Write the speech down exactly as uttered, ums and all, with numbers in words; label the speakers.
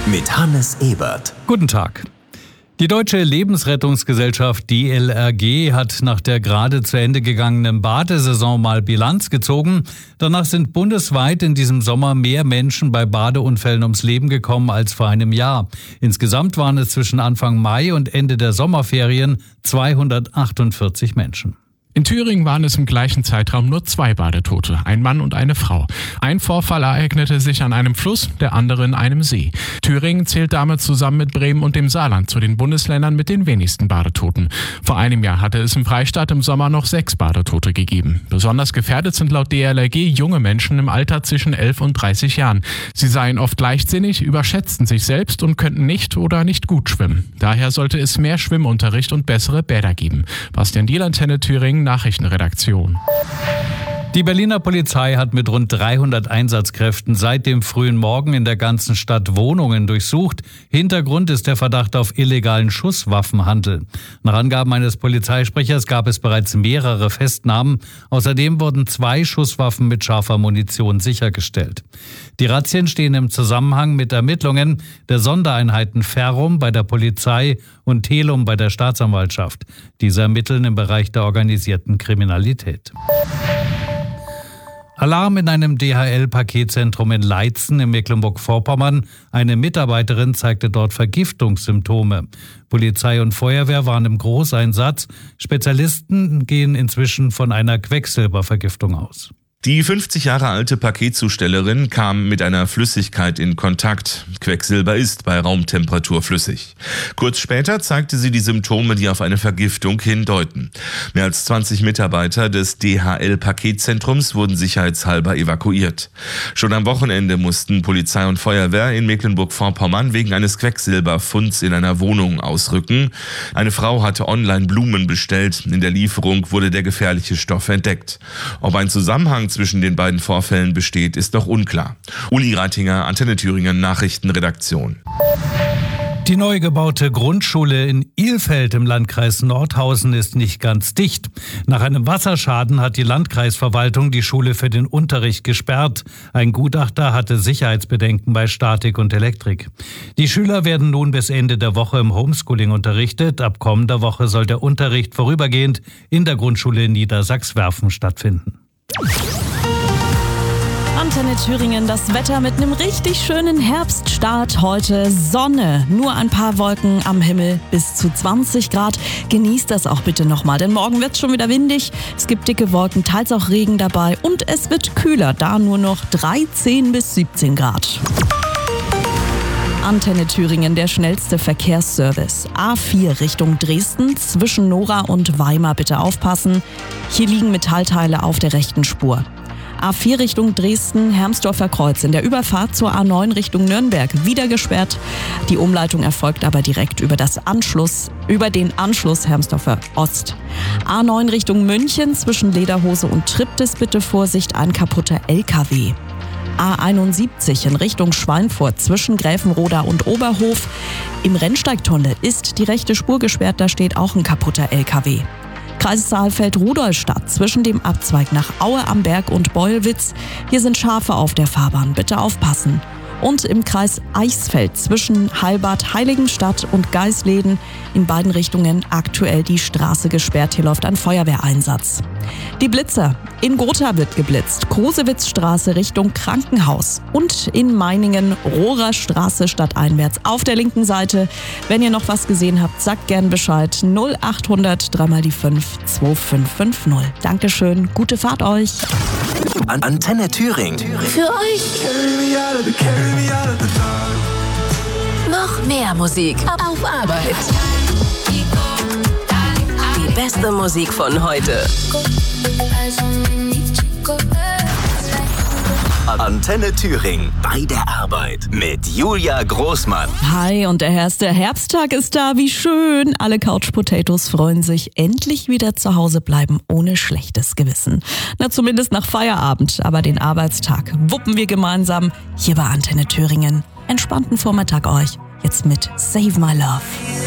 Speaker 1: mit Hannes Ebert.
Speaker 2: Guten Tag. Die Deutsche Lebensrettungsgesellschaft D L R G hat nach der gerade zu Ende gegangenen Badesaison mal Bilanz gezogen. Danach sind bundesweit in diesem Sommer mehr Menschen bei Badeunfällen ums Leben gekommen als vor einem Jahr. Insgesamt waren es zwischen Anfang Mai und Ende der Sommerferien zweihundertachtundvierzig Menschen.
Speaker 3: In Thüringen waren es im gleichen Zeitraum nur zwei Badetote, ein Mann und eine Frau. Ein Vorfall ereignete sich an einem Fluss, der andere in einem See. Thüringen zählt damit zusammen mit Bremen und dem Saarland zu den Bundesländern mit den wenigsten Badetoten. Vor einem Jahr hatte es im Freistaat im Sommer noch sechs Badetote gegeben. Besonders gefährdet sind laut D L R G junge Menschen im Alter zwischen elf und dreißig Jahren. Sie seien oft leichtsinnig, überschätzten sich selbst und könnten nicht oder nicht gut schwimmen. Daher sollte es mehr Schwimmunterricht und bessere Bäder geben. Bastian Diel, Antenne Thüringen, Nachrichtenredaktion.
Speaker 2: Die Berliner Polizei hat mit rund dreihundert Einsatzkräften seit dem frühen Morgen in der ganzen Stadt Wohnungen durchsucht. Hintergrund ist der Verdacht auf illegalen Schusswaffenhandel. Nach Angaben eines Polizeisprechers gab es bereits mehrere Festnahmen. Außerdem wurden zwei Schusswaffen mit scharfer Munition sichergestellt. Die Razzien stehen im Zusammenhang mit Ermittlungen der Sondereinheiten Ferrum bei der Polizei und Telum bei der Staatsanwaltschaft. Diese ermitteln im Bereich der organisierten Kriminalität. Alarm in einem D H L-Paketzentrum in Leitzen in Mecklenburg-Vorpommern. Eine Mitarbeiterin zeigte dort Vergiftungssymptome. Polizei und Feuerwehr waren im Großeinsatz. Spezialisten gehen inzwischen von einer Quecksilbervergiftung aus.
Speaker 4: Die fünfzig Jahre alte Paketzustellerin kam mit einer Flüssigkeit in Kontakt. Quecksilber ist bei Raumtemperatur flüssig. Kurz später zeigte sie die Symptome, die auf eine Vergiftung hindeuten. Mehr als zwanzig Mitarbeiter des D H L-Paketzentrums wurden sicherheitshalber evakuiert. Schon am Wochenende mussten Polizei und Feuerwehr in Mecklenburg-Vorpommern wegen eines Quecksilberfunds in einer Wohnung ausrücken. Eine Frau hatte online Blumen bestellt. In der Lieferung wurde der gefährliche Stoff entdeckt. Ob ein Zusammenhang zwischen den beiden Vorfällen besteht, ist noch unklar. Uli Reitinger, Antenne Thüringen, Nachrichtenredaktion.
Speaker 2: Die neu gebaute Grundschule in Ilfeld im Landkreis Nordhausen ist nicht ganz dicht. Nach einem Wasserschaden hat die Landkreisverwaltung die Schule für den Unterricht gesperrt. Ein Gutachter hatte Sicherheitsbedenken bei Statik und Elektrik. Die Schüler werden nun bis Ende der Woche im Homeschooling unterrichtet. Ab kommender Woche soll der Unterricht vorübergehend in der Grundschule in Niedersachswerfen stattfinden.
Speaker 5: Antenne Thüringen, das Wetter mit einem richtig schönen Herbststart. Heute Sonne, nur ein paar Wolken am Himmel, bis zu zwanzig Grad. Genießt das auch bitte nochmal, denn morgen wird es schon wieder windig. Es gibt dicke Wolken, teils auch Regen dabei und es wird kühler, da nur noch dreizehn bis siebzehn Grad. Antenne Thüringen, der schnellste Verkehrsservice. A vier Richtung Dresden, zwischen Nora und Weimar bitte aufpassen. Hier liegen Metallteile auf der rechten Spur. A vier Richtung Dresden, Hermsdorfer Kreuz in der Überfahrt zur A neun Richtung Nürnberg wieder gesperrt. Die Umleitung erfolgt aber direkt über das Anschluss, über den Anschluss Hermsdorfer Ost. A neun Richtung München, zwischen Lederhose und Triptis bitte Vorsicht, ein kaputter L K W. A einundsiebzig in Richtung Schweinfurt zwischen Gräfenroda und Oberhof. Im Rennsteigtunnel ist die rechte Spur gesperrt, da steht auch ein kaputter L K W. Kreis Saalfeld-Rudolstadt zwischen dem Abzweig nach Aue am Berg und Beulwitz. Hier sind Schafe auf der Fahrbahn, bitte aufpassen. Und im Kreis Eichsfeld zwischen Heilbad, Heiligenstadt und Geisleden in beiden Richtungen aktuell die Straße gesperrt. Hier läuft ein Feuerwehreinsatz. Die Blitzer. In Gotha wird geblitzt. Kosewitzstraße Richtung Krankenhaus. Und in Meiningen Rohrerstraße stadteinwärts auf der linken Seite. Wenn ihr noch was gesehen habt, sagt gern Bescheid. null achthundert drei mal die fünf zwei fünf fünf null. Dankeschön, gute Fahrt euch.
Speaker 1: An Antenne Thüringen.
Speaker 6: Für euch. Noch mehr Musik auf Arbeit. Die beste Musik von heute.
Speaker 1: Antenne Thüringen bei der Arbeit mit Julia Großmann.
Speaker 5: Hi, und der erste Herbsttag ist da, wie schön. Alle Couch Potatoes freuen sich, endlich wieder zu Hause bleiben, ohne schlechtes Gewissen. Na, zumindest nach Feierabend, aber den Arbeitstag wuppen wir gemeinsam hier bei Antenne Thüringen. Entspannten Vormittag euch, jetzt mit Save My Love.